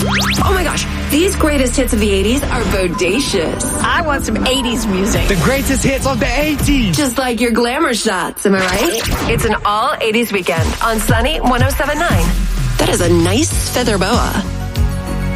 Oh my gosh, these greatest hits of the 80s are bodacious. I want some 80s music. The greatest hits of the 80s. Just like your glamour shots, am I right? It's an all 80s weekend on Sunny 107.9. That is a nice feather boa.